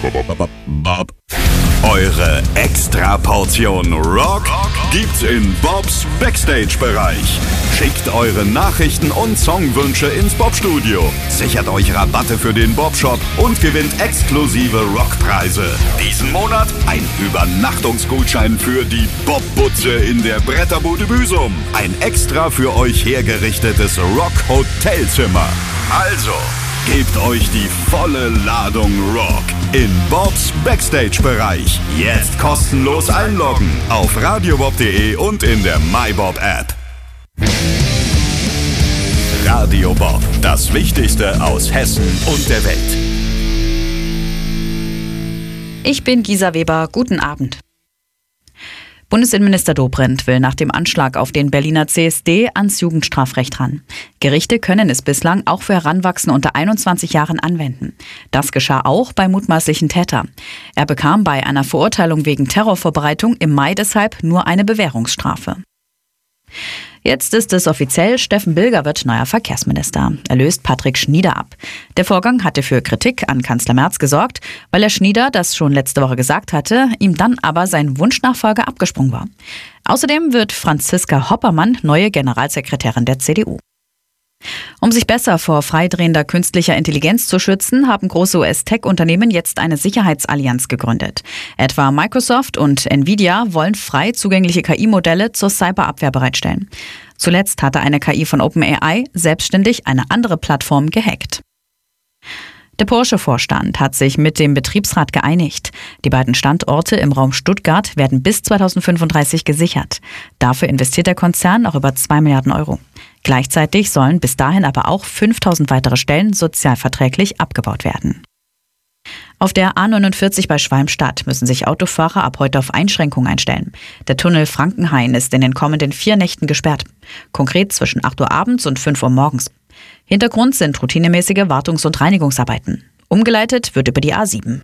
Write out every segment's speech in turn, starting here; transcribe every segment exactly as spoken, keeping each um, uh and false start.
Bob. Eure Extra-Portion Rock gibt's in Bobs Backstage-Bereich. Schickt eure Nachrichten und Songwünsche ins Bob-Studio. Sichert euch Rabatte für den Bob-Shop und gewinnt exklusive Rockpreise. Diesen Monat ein Übernachtungsgutschein für die Bob-Butze in der Bretterbude Büsum. Ein extra für euch hergerichtetes Rock-Hotelzimmer. Also, gebt euch die volle Ladung Rock in Bobs Backstage-Bereich. Jetzt kostenlos einloggen auf radiobob punkt de und in der MyBob-App. Radio Bob, das Wichtigste aus Hessen und der Welt. Ich bin Gisa Weber, guten Abend. Bundesinnenminister Dobrindt will nach dem Anschlag auf den Berliner C S D ans Jugendstrafrecht ran. Gerichte können es bislang auch für Heranwachsende unter einundzwanzig Jahren anwenden. Das geschah auch bei mutmaßlichen Tätern. Er bekam bei einer Verurteilung wegen Terrorvorbereitung im Mai deshalb nur eine Bewährungsstrafe. Jetzt ist es offiziell, Steffen Bilger wird neuer Verkehrsminister. Er löst Patrick Schnieder ab. Der Vorgang hatte für Kritik an Kanzler Merz gesorgt, weil er Schnieder das schon letzte Woche gesagt hatte, ihm dann aber sein Wunschnachfolger abgesprungen war. Außerdem wird Franziska Hoppermann neue Generalsekretärin der C D U. Um sich besser vor freidrehender künstlicher Intelligenz zu schützen, haben große U S-Tech-Unternehmen jetzt eine Sicherheitsallianz gegründet. Etwa Microsoft und Nvidia wollen frei zugängliche K I-Modelle zur Cyberabwehr bereitstellen. Zuletzt hatte eine K I von OpenAI selbstständig eine andere Plattform gehackt. Der Porsche-Vorstand hat sich mit dem Betriebsrat geeinigt. Die beiden Standorte im Raum Stuttgart werden bis zweitausendfünfunddreißig gesichert. Dafür investiert der Konzern auch über zwei Milliarden Euro. Gleichzeitig sollen bis dahin aber auch fünftausend weitere Stellen sozialverträglich abgebaut werden. Auf der A neunundvierzig bei Schwalmstadt müssen sich Autofahrer ab heute auf Einschränkungen einstellen. Der Tunnel Frankenhain ist in den kommenden vier Nächten gesperrt. Konkret zwischen acht Uhr abends und fünf Uhr morgens. Hintergrund sind routinemäßige Wartungs- und Reinigungsarbeiten. Umgeleitet wird über die A sieben.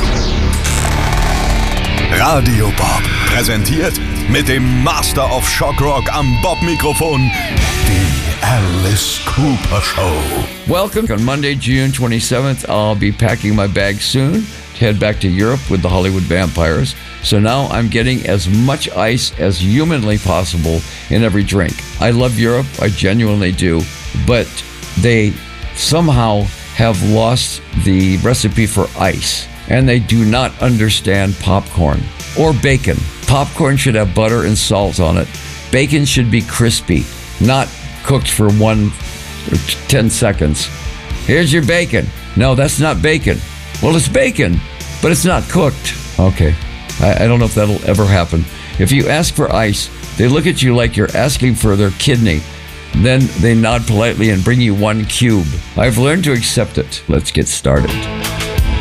Radio Bob präsentiert mit dem Master of Shock Rock am Bob-Mikrofon die Alice Cooper Show. Welcome. On Monday, June twenty-seventh, I'll be packing my bags soon to head back to Europe with the Hollywood Vampires. So now I'm getting as much ice as humanly possible in every drink. I love Europe, I genuinely do, but they somehow have lost the recipe for ice. And they do not understand popcorn or bacon. Popcorn should have butter and salt on it. Bacon should be crispy, not cooked for one or ten seconds. Here's your bacon. No, that's not bacon. Well, it's bacon, but it's not cooked. Okay, I, I don't know if that'll ever happen. If you ask for ice, they look at you like you're asking for their kidney. Then they nod politely and bring you one cube. I've learned to accept it. Let's get started.